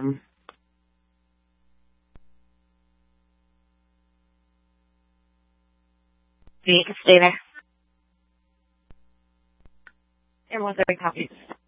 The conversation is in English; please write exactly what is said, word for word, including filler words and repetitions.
Um, you can stay there. Everyone's very copies.